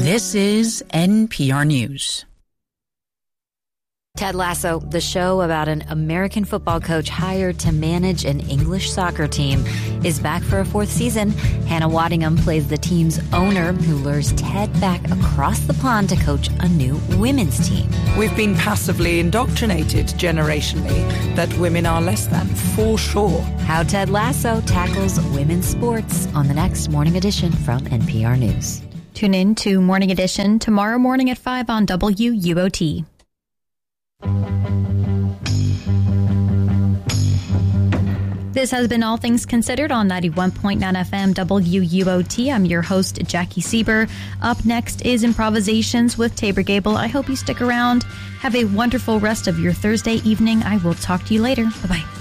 This is NPR News. Ted Lasso, the show about an American football coach hired to manage an English soccer team, is back for a fourth season. Hannah Waddingham plays the team's owner who lures Ted back across the pond to coach a new women's team. We've been passively indoctrinated generationally that women are less than, for sure. How Ted Lasso tackles women's sports on the next Morning Edition from NPR News. Tune in to Morning Edition tomorrow morning at 5 on WUOT. This has been All Things Considered on 91.9 FM WUOT. I'm your host, Jackie Sieber. Up next is Improvisations with Tabor Gable. I hope you stick around. Have a wonderful rest of your Thursday evening. I will talk to you later. Bye-bye.